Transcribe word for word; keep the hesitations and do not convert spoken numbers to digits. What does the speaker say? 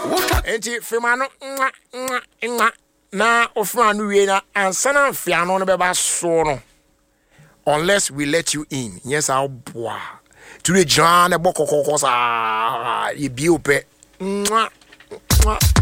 Enti Femano na ofranu we na ansana mfiano no beba so no unless we let you in. Yes, I'll boy. To the John a bokoko sa ye bi ope.